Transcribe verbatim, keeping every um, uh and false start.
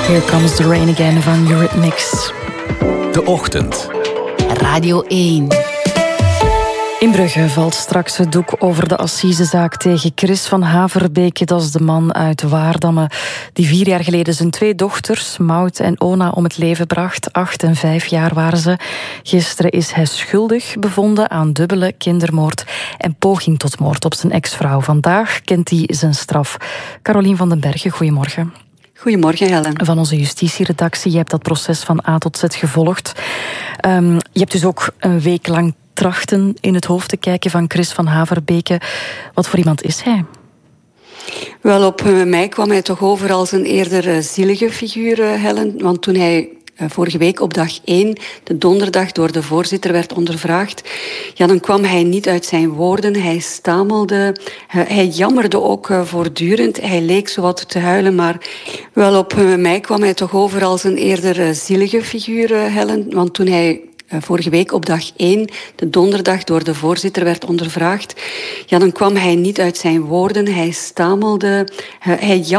Here Comes the Rain Again van Eurythmics. De Ochtend. Radio één. In Brugge valt straks het doek over de assisezaak tegen Chris van Haverbeek. Dat is de man uit Waardamme die vier jaar geleden zijn twee dochters, Maud en Ona, om het leven bracht. Acht en vijf jaar waren ze. Gisteren is hij schuldig bevonden aan dubbele kindermoord en poging tot moord op zijn ex-vrouw. Vandaag kent hij zijn straf. Carolien van den Bergen, goedemorgen. Goedemorgen, Helen. Van onze justitieredactie. Je hebt dat proces van A tot Z gevolgd. Um, je hebt dus ook een week lang trachten in het hoofd te kijken van Chris van Haverbeke. Wat voor iemand is hij? Wel, op mij kwam hij toch over als een eerder zielige figuur, Helen. Want toen hij vorige week op dag één, de donderdag, door de voorzitter werd ondervraagd, ja, dan kwam hij niet uit zijn woorden. Hij stamelde, hij jammerde ook voortdurend. Hij leek zowat te huilen, maar wel, op mij kwam hij toch over als een eerder zielige figuur, Helen. Want toen hij vorige week op dag één, de donderdag, door de voorzitter werd ondervraagd, ja, dan kwam hij niet uit zijn woorden. Hij stamelde, hij jammerde